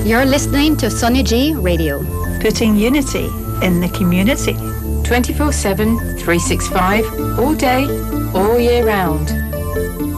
You're listening to Sunny G Radio. Putting unity in the community. 24/7, 365, all day, all year round.